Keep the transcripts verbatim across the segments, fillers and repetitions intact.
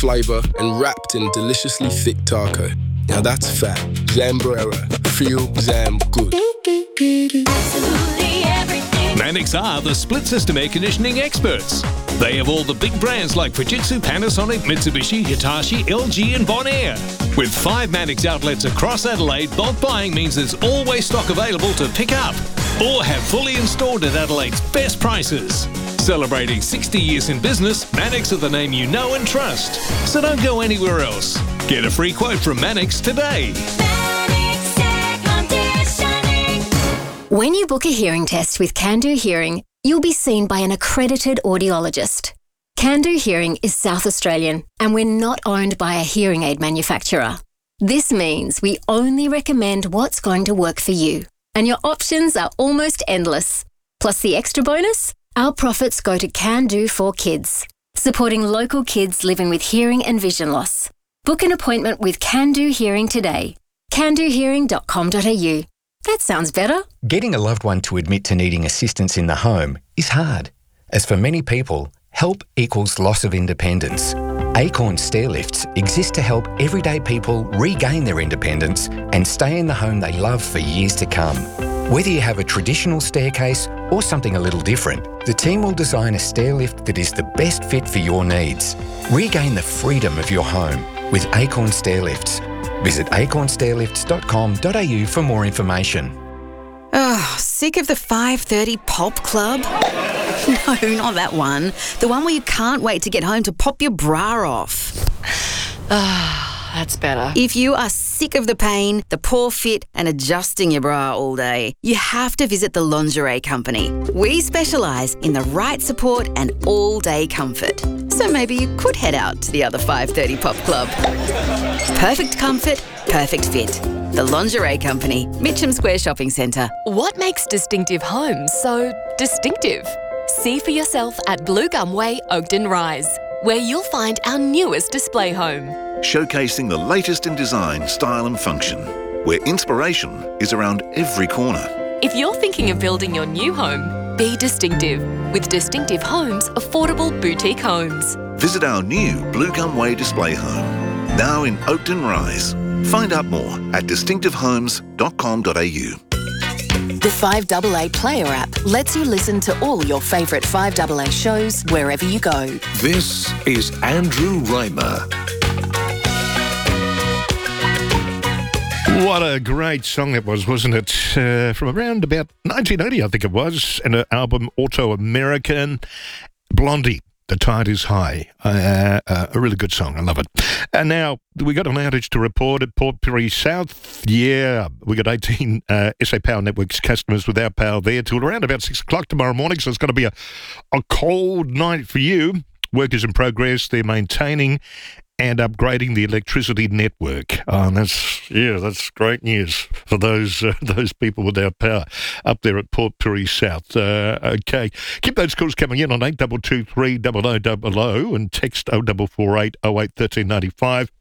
flavour and wrapped in deliciously thick taco. Now that's fat. Zambrera. Feel Zam good. Absolutely everything. Mannix are the split system air conditioning experts. They have all the big brands like Fujitsu, Panasonic, Mitsubishi, Hitachi, L G and Bonaire. With five Mannix outlets across Adelaide, bulk buying means there's always stock available to pick up or have fully installed at Adelaide's best prices. Celebrating sixty years in business, Mannix are the name you know and trust. So don't go anywhere else. Get a free quote from Mannix today. Mannix Air Conditioning. When you book a hearing test with Can-Do Hearing, you'll be seen by an accredited audiologist. Can-Do Hearing is South Australian, and we're not owned by a hearing aid manufacturer. This means we only recommend what's going to work for you, and your options are almost endless. Plus the extra bonus? Our profits go to Can-Do for Kids, supporting local kids living with hearing and vision loss. Book an appointment with Can-Do Hearing today. can do hearing dot com dot a u. That sounds better. Getting a loved one to admit to needing assistance in the home is hard, as for many people, help equals loss of independence. Acorn Stairlifts exist to help everyday people regain their independence and stay in the home they love for years to come. Whether you have a traditional staircase or something a little different, the team will design a stairlift that is the best fit for your needs. Regain the freedom of your home with Acorn Stairlifts. Visit acorn stairlifts dot com dot a u for more information. Oh, sick of the five thirty pop club? No, not that one. The one where you can't wait to get home to pop your bra off. Ah, that's better. If you are sick of the pain, the poor fit and adjusting your bra all day, you have to visit the Lingerie Company. We specialise in the right support and all-day comfort. So maybe you could head out to the other five thirty pop club. Perfect comfort, perfect fit. The Lingerie Company, Mitcham Square Shopping Centre. What makes Distinctive Homes so distinctive? See for yourself at Blue Gum Way, Oakden Rise, where you'll find our newest display home. Showcasing the latest in design, style and function, where inspiration is around every corner. If you're thinking of building your new home, be distinctive with Distinctive Homes Affordable Boutique Homes. Visit our new Blue Gum Way display home, now in Oakden Rise. Find out more at distinctive homes dot com dot a u. The five A A Player app lets you listen to all your favourite five A A shows wherever you go. This is Andrew Reimer. What a great song that was, wasn't it? Uh, from around about nineteen eighty, I think it was, and an album, Auto American. Blondie, The Tide is High. Uh, uh, a really good song. I love it. And now, we got an outage to report at Port Pirie South. Yeah, we got eighteen uh, S A Power Networks customers without power there till around about six o'clock tomorrow morning, so it's going to be a, a cold night for you. Work is in progress. They're maintaining and upgrading the electricity network. Oh, and that's, yeah, that's great news for those uh, those people without power up there at Port Pirie South. Uh, okay. Keep those calls coming in on eight two two three zero zero zero zero and text oh four four eight oh eight one three nine five.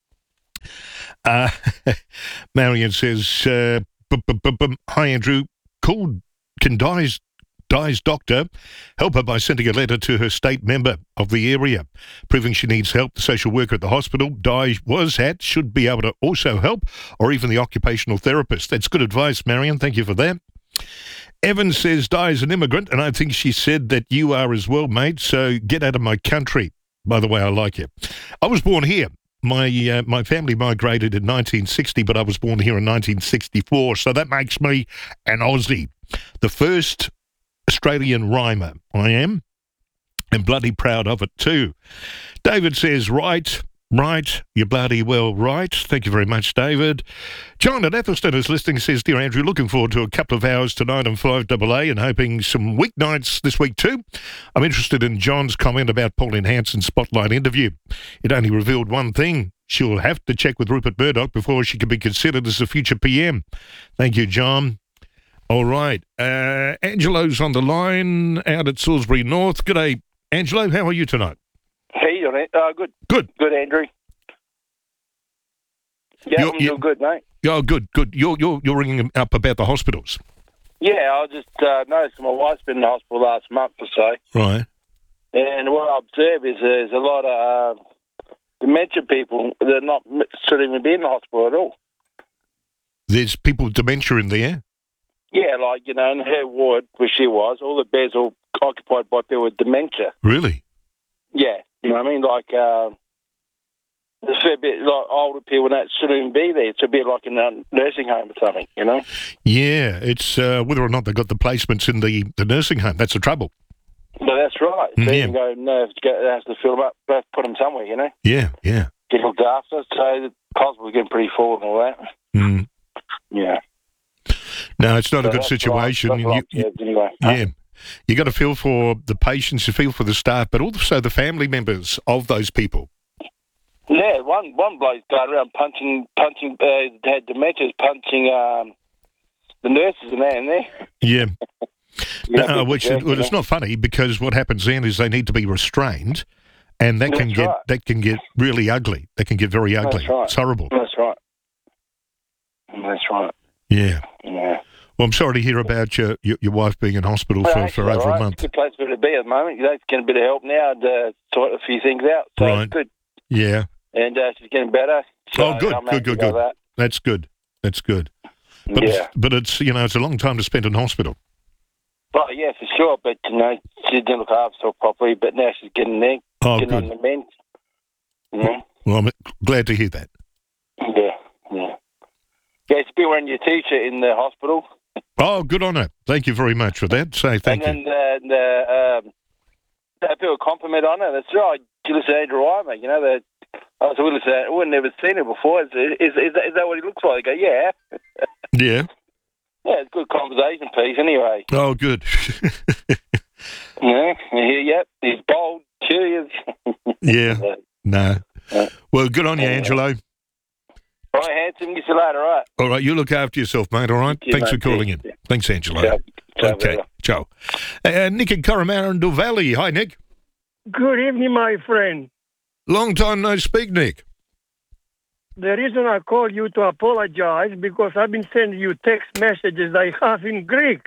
Uh, Marion says, uh, hi, Andrew. Called Can Dies Di's doctor help her by sending a letter to her state member of the area, proving she needs help. The social worker at the hospital Di was at should be able to also help, or even the occupational therapist. That's good advice, Marion. Thank you for that. Evan says Di is an immigrant, and I think she said that you are as well, mate, so get out of my country. By the way, I like you. I was born here. My uh, my family migrated in nineteen sixty, but I was born here in nineteen sixty-four, so that makes me an Aussie. The first Australian rhymer I am, and bloody proud of it too. David says, right, right, you're bloody well right. Thank you very much, David. John at Athelston is listening, says, dear Andrew, looking forward to a couple of hours tonight on five A A and hoping some weeknights this week too. I'm interested in John's comment about Pauline Hanson's Spotlight interview. It only revealed one thing. She'll have to check with Rupert Murdoch before she can be considered as a future P M. Thank you, John. All right. Uh, Angelo's on the line out at Salisbury North. G'day, Angelo. How are you tonight? Hey, you're uh, good. Good. Good, Andrew. Yeah, you're, I'm you're good, mate. Oh, good, good. You're, you're, you're ringing up about the hospitals. Yeah, I just uh, noticed my wife's been in the hospital last month or so. Right. And what I observe is there's a lot of uh, dementia people, they're not shouldn't even be in the hospital at all. There's people with dementia in there? Yeah, like, you know, in her ward where she was, all the beds are occupied by people with dementia. Really? Yeah, you know what I mean? Like, uh, there's a fair bit, like, older people that shouldn't even be there. It should be like in a nursing home or something, you know? Yeah, it's uh, whether or not they've got the placements in the, the nursing home. That's the trouble. But that's right. So Yeah. you can go, no, they have to fill them up, they have to put them somewhere, you know? Yeah, yeah. Get looked after, so the hospital's getting pretty full and all that. Mm. Yeah. No, it's not So a good that's situation. What I, that's what You- I've you- observed anyway. yeah. You got to feel for the patients, you feel for the staff, but also the family members of those people. Yeah, one one bloke's going around punching, punching, uh, had dementia, punching um, the nurses and that in there. Yeah. Yeah, no, big which jerk, well, you it's know. not funny because what happens then is they need to be restrained, and that can That's get right. that can get really ugly. That can get very ugly. That's right. It's horrible. That's right. That's right. Yeah. Yeah. Well, I'm sorry to hear about your your, your wife being in hospital Well, for, actually, for over all right, a month. It's a good place for her to be at the moment. You know, it's getting a bit of help now and uh, sort a few things out. So Right. it's good. Yeah. And uh, she's getting better. So Oh, good, I'm good, happy good, about good. That. That's good. That's good. But Yeah. it's, but it's you know it's a long time to spend in hospital. Well, yeah, for sure. But, you know, she didn't look after herself properly, but now she's getting there, Oh, getting on good. the mend. You know? Well, I'm glad to hear that. Yeah, yeah. Yeah, she's been wearing your T-shirt in the hospital. Oh, good on her. Thank you very much for that. Say thank and you. then the, the, um, they put a compliment on her. That's right. You listen to Andrew Reimer, you know, the, I was willing to say, we've never seen him before. Is, is, is, that, is that what he looks like? I go, yeah. Yeah. Yeah, it's a good conversation piece anyway. Oh, good. Yeah, yeah, yep. He's bold, curious. Yeah. No. Well, good on you, Angelo. All right, handsome. Get you later, all right? All right, you look after yourself, mate, all right? You, Thanks mate. for calling Yeah. in. Thanks, Angelo. Ciao. Ciao, Okay, brother. ciao. Uh, Nick in Coromandel Valley. Hi, Nick. Good evening, my friend. Long time no speak, Nick. The reason I called you to apologize because I've been sending you text messages I have in Greek.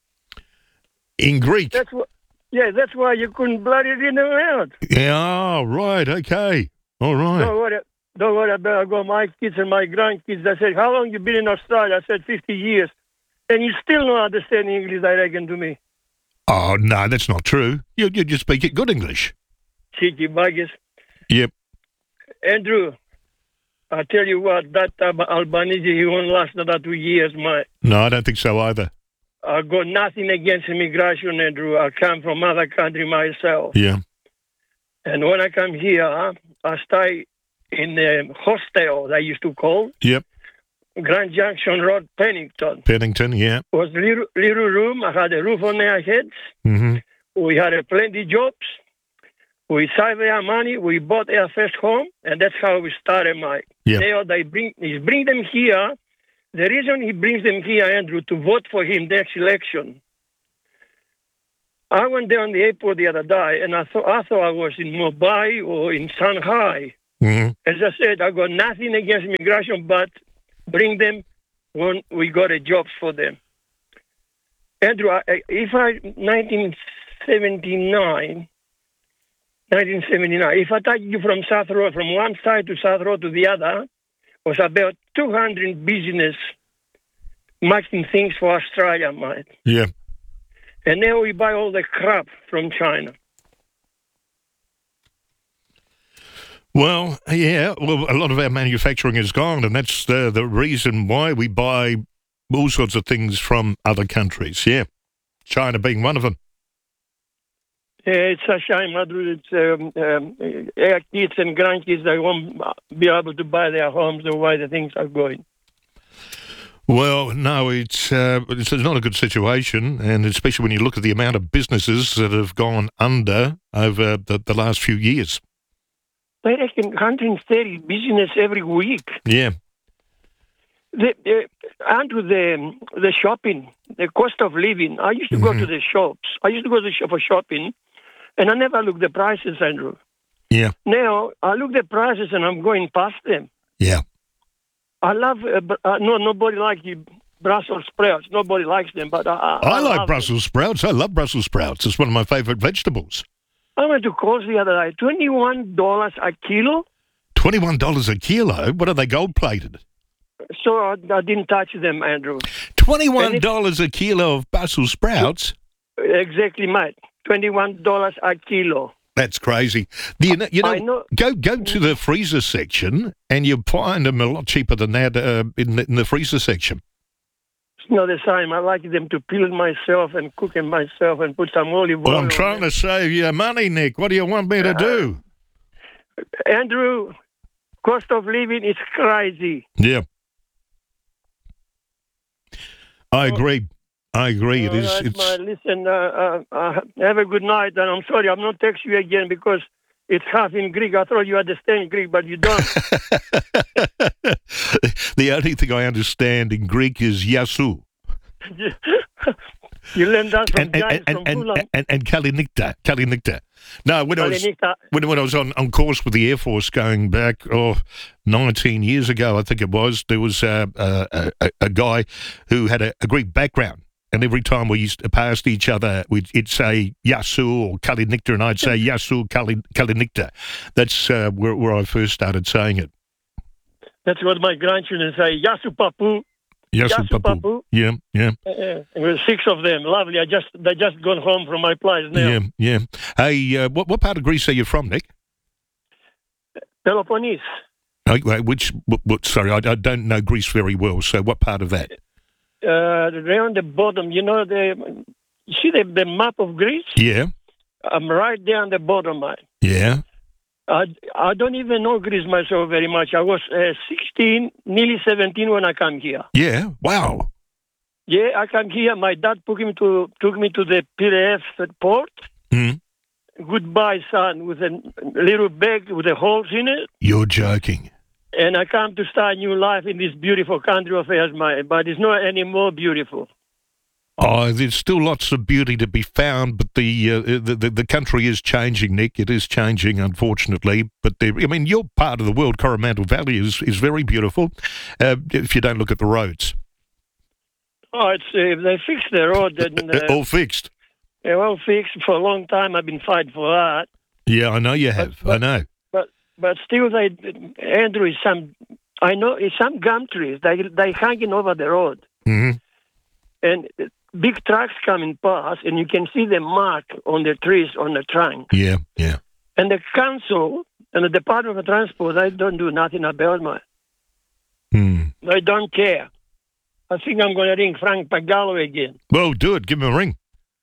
In Greek? That's what. Yeah, that's why you couldn't bloody read them out. Yeah, oh, right, okay. All right. Don't worry, don't worry about it. I got my kids and my grandkids. They said, "How long you been in Australia?" I said, fifty years. And you still don't understand English, I reckon, to me. Oh, no, that's not true. You, you just speak it good English. Cheeky buggers. Yep. Andrew, I tell you what, that uh, Albanese, he won't last another two years, mate. No, I don't think so either. I got nothing against immigration, Andrew. I come from other country myself. Yeah. And when I come here, I stay in the hostel, they used to call, Yep. Grand Junction Road, Pennington. Pennington, yeah. It was little, little room. I had a roof on our heads. Mm-hmm. We had a plenty jobs. We saved our money. We bought our first home, and that's how we started, Mike. Yeah. Now they bring, he bring them here. The reason he brings them here, Andrew, to vote for him next election. I went there on the airport the other day, and I thought I thought I was in Mumbai or in Shanghai. Mm-hmm. As I said, I got nothing against immigration, but bring them when we got a job for them. Andrew, I, if I nineteen seventy-nine, nineteen seventy-nine, if I take you from South Road, from one side to South Road to the other, was about two hundred business making things for Australia, mate. Yeah. And now we buy all the crap from China. Well, yeah. Well, a lot of our manufacturing is gone, and that's the the reason why we buy all sorts of things from other countries. Yeah, China being one of them. Yeah, it's a shame, Andrew. It's um, um, our kids and grandkids, they won't be able to buy their homes the way the things are going. Well, no, it's uh, it's not a good situation, and especially when you look at the amount of businesses that have gone under over the, the last few years. They reckon one hundred thirty business every week. Yeah. The, the, Andrew, the, the shopping, the cost of living. I used to go Mhm. to the shops. I used to go to the shop for shopping, and I never look the prices, Andrew. Yeah. Now, I look the prices, and I'm going past them. Yeah. I love, uh, br- uh, no, nobody likes Brussels sprouts. Nobody likes them, but I, I, I like love Brussels sprouts. I love Brussels sprouts. It's one of my favourite vegetables. them. I went to Coles the other day, twenty-one dollars a kilo. twenty-one dollars a kilo? What are they, gold-plated? So I, I didn't touch them, Andrew. twenty-one dollars a kilo of Brussels sprouts? Exactly, mate. twenty-one dollars a kilo. That's crazy. Do you know, you know, I know. Go go to the freezer section and you find them a lot cheaper than that uh, in, the, in the freezer section. It's not the same. I like them to peel it myself and cook it myself and put some olive oil. Well, I'm trying to save you money, Nick. What do you want me to do? Uh, Andrew, cost of living is crazy. Yeah. I agree. I agree. It is. All right, It's mate, listen, uh, uh, uh, have a good night. And I'm sorry, I'm not texting you again because it's half in Greek. I thought you understand Greek, but you don't. The only thing I understand in Greek is yasu. You learned that from and, Giants and, from and, Fulham. and, and, and Kalinikta. Kalinikta. No, when I was Kalinikta. when, when I was on, on course with the Air Force going back oh, nineteen years ago, I think it was, there was uh, a, a, a guy who had a, a Greek background. And every time we used to pass each other, we'd it'd say Yasu or Kalinikta, and I'd say Yasu Kali, Kalinikta. That's uh, where, where I first started saying it. That's what my grandchildren say. Yasu Papu. Yasu, Yasu Papu. Papu. Yeah, yeah. Uh, uh, there were six of them. Lovely. I just they just gone home from my place now. Yeah, yeah. Hey, uh, what, what part of Greece are you from, Nick? Peloponnese. Oh, wait, which, what, what, sorry, I, I don't know Greece very well, so what part of that? Uh, around the bottom, you know, the you see the, the map of Greece? Yeah, I'm right there on the bottom, mate. yeah. I, I don't even know Greece myself very much. I was uh, sixteen, nearly seventeen when I came here. Yeah, wow. Yeah, I came here. My dad took me to took me to the P D F port. Mm. Goodbye, son, with a little bag with the holes in it. You're joking. And I come to start a new life in this beautiful country of ours, mate. But it's not any more beautiful. Oh, there's still lots of beauty to be found, but the uh, the, the the country is changing, Nick. It is changing, unfortunately. But there, I mean, your part of the world, Coromandel Valley, is is very beautiful. Uh, if you don't look at the roads, Oh, it's uh, they fixed the road. And, uh, all fixed. they're all fixed for a long time. I've been fighting for that. Yeah, I know you have. But- I know. But but still, they Andrew is some. I know it's some gum trees. They they hanging over the road, hmm and big trucks coming past, and you can see the mark on the trees on the trunk. Yeah, yeah. And the council and the Department of Transport, they don't do nothing about it. Hmm. They don't care. I think I'm going to ring Frank Pagallo again. Well, do it. Give him a ring.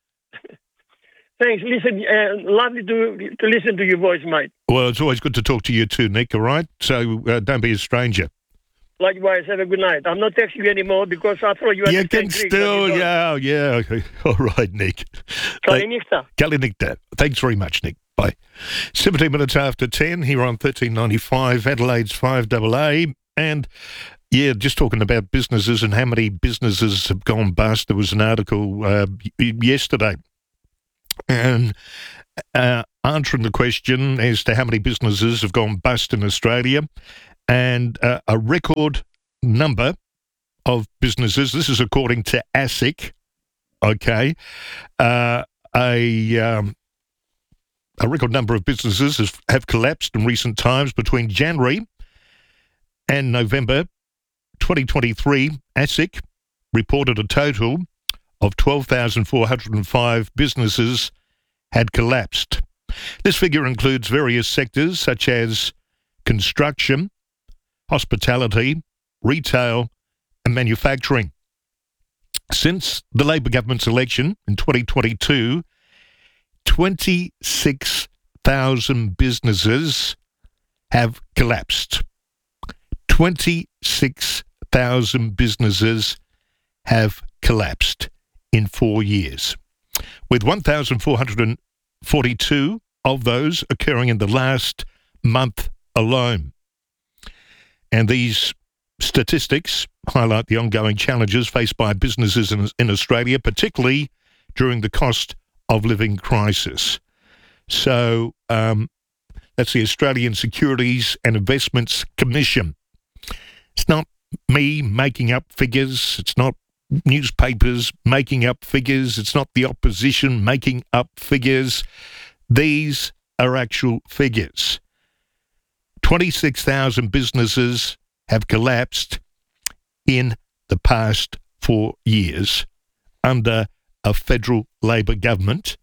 Thanks. Listen, uh, lovely to to listen to your voice, mate. Well, it's always good to talk to you too, Nick. All right. So uh, don't be a stranger. Likewise, have a good night. I'm not texting you anymore because I thought you You understand can Greek, but still, you don't. yeah, yeah. Okay. All right, Nick. Kalinikta. Kalinikta. Thanks very much, Nick. Bye. seventeen minutes after ten here on thirteen ninety-five, Adelaide's five double A. And, yeah, just talking about businesses and how many businesses have gone bust. There was an article uh, y- yesterday and uh, answering the question as to how many businesses have gone bust in Australia. And uh, a record number of businesses, this is according to ASIC, okay, uh, a um, a record number of businesses has, have collapsed in recent times. Between January and November twenty twenty-three, ASIC reported a total of twelve thousand four hundred five businesses had collapsed. This figure includes various sectors such as construction, hospitality, retail and manufacturing. Since the Labor government's election in twenty twenty-two, twenty-six thousand businesses have collapsed. twenty-six thousand businesses have collapsed in four years, with one thousand four hundred forty-two of those occurring in the last month alone. And these statistics highlight the ongoing challenges faced by businesses in, in Australia, particularly during the cost of living crisis. So um, that's the Australian Securities and Investments Commission. It's not me making up figures. It's not newspapers making up figures. It's not the opposition making up figures. These are actual figures. twenty-six thousand businesses have collapsed in the past four years under a federal Labor government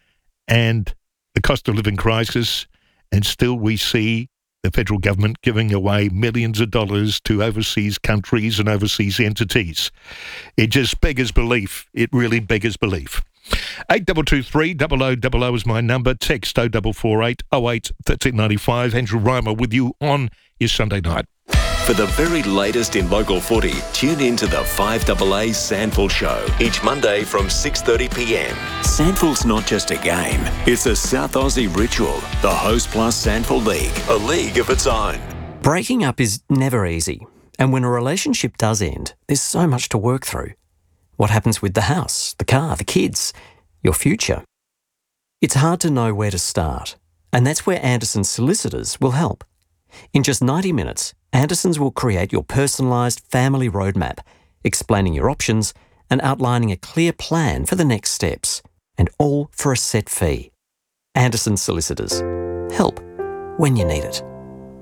and the cost of living crisis, and still we see the federal government giving away millions of dollars to overseas countries and overseas entities. It just beggars belief. It really beggars belief. eight two two three, double oh double oh is my number. Text oh four four eight, oh eight, one three nine five. Andrew Reimer with you on your Sunday night. For the very latest in local footy, tune in to the five A A Sandful Show each Monday from six thirty p m. Sandful's not just a game, it's a South Aussie ritual. The Host Plus Sandful League, a league of its own. Breaking up is never easy, and when a relationship does end, there's so much to work through. What happens with the house, the car, the kids, your future? It's hard to know where to start, and that's where Anderson Solicitors will help. In just ninety minutes, Andersons will create your personalised family roadmap, explaining your options and outlining a clear plan for the next steps, and all for a set fee. Anderson Solicitors. Help when you need it.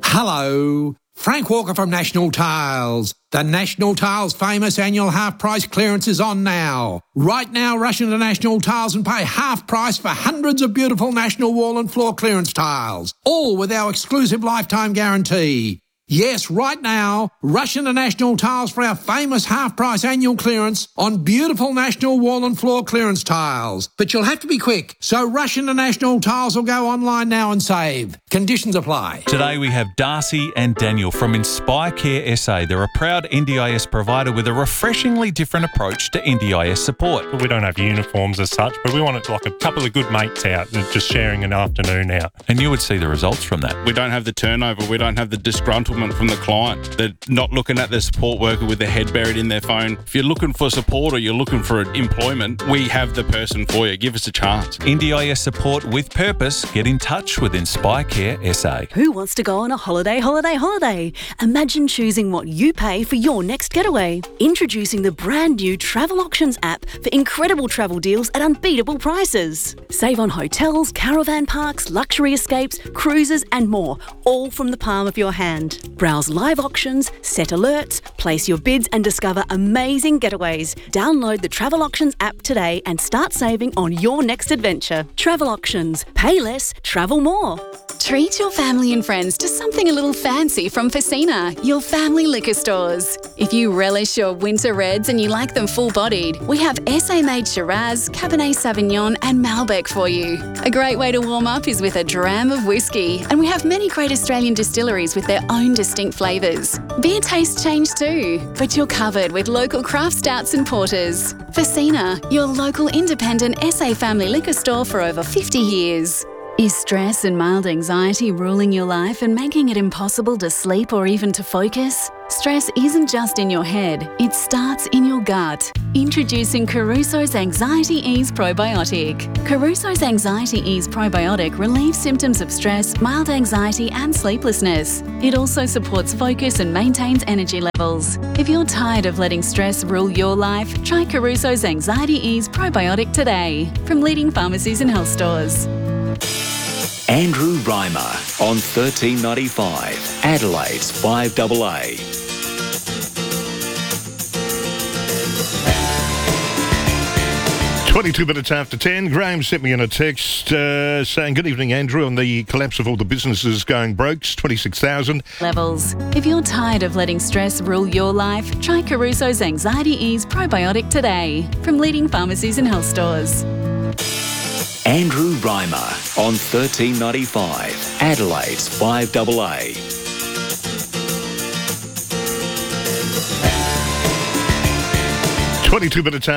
Hello, Frank Walker from National Tiles. The National Tiles famous annual half-price clearance is on now. Right now, rush into National Tiles and pay half price for hundreds of beautiful National wall and floor clearance tiles, all with our exclusive lifetime guarantee. Yes, right now, rush into National Tiles for our famous half-price annual clearance on beautiful National wall and floor clearance tiles. But you'll have to be quick, so rush into National Tiles or go online now and save. Conditions apply. Today we have Darcy and Daniel from Inspire Care S A. They're a proud N D I S provider with a refreshingly different approach to N D I S support. We don't have uniforms as such, but we want it like a couple of good mates out and just sharing an afternoon out. And you would see the results from that. We don't have the turnover, we don't have the disgruntlement from the client. They're not looking at the support worker with their head buried in their phone. If you're looking for support or you're looking for employment, we have the person for you. Give us a chance. N D I S support with purpose. Get in touch with Inspire Care S A. Who wants to go on a holiday, holiday, holiday? Imagine choosing what you pay for your next getaway. Introducing the brand new Travel Auctions app for incredible travel deals at unbeatable prices. Save on hotels, caravan parks, luxury escapes, cruises and more, all from the palm of your hand. Browse live auctions, set alerts, place your bids and discover amazing getaways. Download the Travel Auctions app today and start saving on your next adventure. Travel Auctions. Pay less, travel more. Treat your family and friends to something a little fancy from Facina, your family liquor stores. If you relish your winter reds and you like them full-bodied, we have S A-made Shiraz, Cabernet Sauvignon and Malbec for you. A great way to warm up is with a dram of whiskey, and we have many great Australian distilleries with their own distinct flavours. Beer tastes change too, but you're covered with local craft stouts and porters. Facina, your local independent S A family liquor store for over fifty years. Is stress and mild anxiety ruling your life and making it impossible to sleep or even to focus? Stress isn't just in your head, it starts in your gut. Introducing Caruso's Anxiety Ease Probiotic. Caruso's Anxiety Ease Probiotic relieves symptoms of stress, mild anxiety and sleeplessness. It also supports focus and maintains energy levels. If you're tired of letting stress rule your life, try Caruso's Anxiety Ease Probiotic today from leading pharmacies and health stores. Andrew Reimer on thirteen ninety-five, Adelaide's five A A. twenty-two minutes after ten, Graham sent me in a text uh, saying, good evening, Andrew, on the collapse of all the businesses going broke, twenty-six thousand. Levels. If you're tired of letting stress rule your life, try Caruso's Anxiety Ease Probiotic today from leading pharmacies and health stores. Andrew Reimer on thirteen ninety-five, Adelaide's five A A. twenty-two minutes after